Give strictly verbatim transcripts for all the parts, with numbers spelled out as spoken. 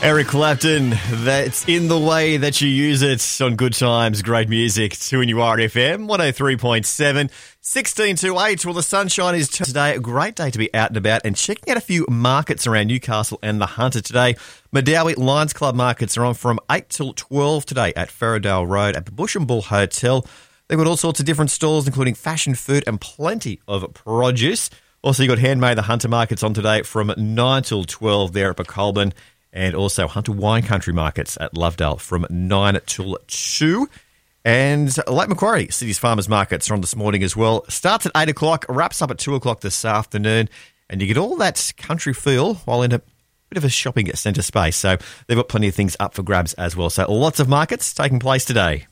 Eric Clapton, that's in the way that you use it on Good Times, great music. two N U R F M, one oh three point seven, sixteen to eight. Well, the sunshine is t- today. A great day to be out and about and checking out a few markets around Newcastle and the Hunter today. Madawi Lions Club markets are on from eight till twelve today at Ferradale Road at the Bush and Bull Hotel. They've got all sorts of different stalls, including fashion, food and plenty of produce. Also, you've got Handmade the Hunter markets on today from nine till twelve there at Becolban. And also Hunter Wine Country Markets at Lovedale from nine till two. And Lake Macquarie City's Farmers Markets are on this morning as well. Starts at eight o'clock, wraps up at two o'clock this afternoon. And you get all that country feel while in a bit of a shopping centre space. So they've got plenty of things up for grabs as well. So lots of markets taking place today.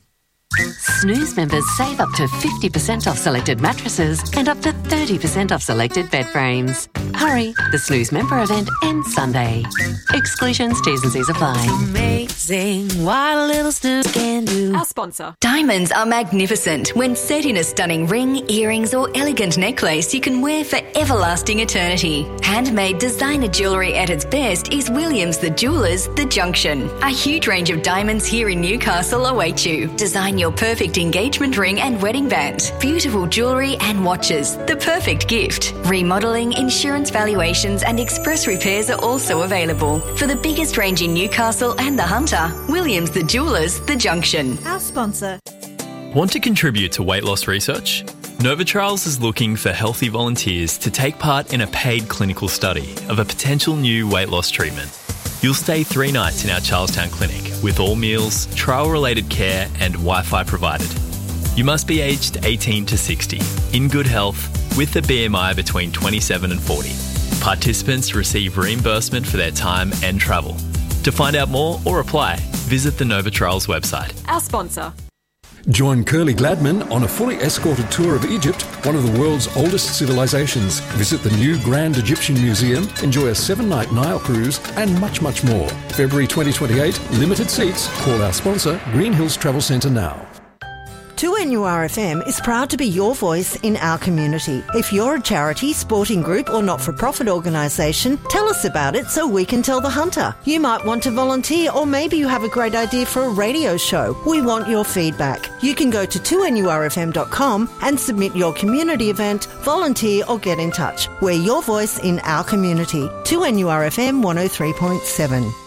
Snooze members save up to fifty percent off selected mattresses and up to thirty percent off selected bed frames. Hurry, the Snooze member event ends Sunday. Exclusions, T's and C's apply. Amazing what a little snooze can do. Our sponsor. Diamonds are magnificent. When set in a stunning ring, earrings or elegant necklace you can wear for everlasting eternity. Handmade designer jewellery at its best is Williams the Jewellers, The Junction. A huge range of diamonds here in Newcastle await you. Design your perfect engagement ring and wedding band. Beautiful jewellery and watches. The perfect gift. Remodelling, insurance valuations and express repairs are also available. For the biggest range in Newcastle and the Hunter, Williams the Jewellers, The Junction. Our sponsor. Want to contribute to weight loss research? Novitrials is looking for healthy volunteers to take part in a paid clinical study of a potential new weight loss treatment. You'll stay three nights in our Charlestown clinic with all meals, trial-related care and Wi-Fi provided. You must be aged eighteen to sixty, in good health, with a B M I between twenty-seven and forty. Participants receive reimbursement for their time and travel. To find out more or apply, visit the Novitrials website. Our sponsor. Join Curly Gladman on a fully escorted tour of Egypt, one of the world's oldest civilizations. Visit the new Grand Egyptian Museum, enjoy a seven-night Nile cruise, and much, much more. February twenty twenty-eight, limited seats. Call our sponsor, Green Hills Travel Centre now. two N U R F M is proud to be your voice in our community. If you're a charity, sporting group or not-for-profit organisation, tell us about it so we can tell the Hunter. You might want to volunteer or maybe you have a great idea for a radio show. We want your feedback. You can go to two N U R F M dot com and submit your community event, volunteer or get in touch. We're your voice in our community. two N U R F M one oh three point seven.